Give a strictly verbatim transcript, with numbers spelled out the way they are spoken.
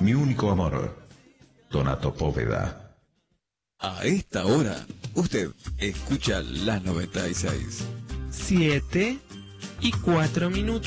mi único amor. Donato Póveda. A esta hora, usted escucha la noventa y seis. Siete y cuatro minutos.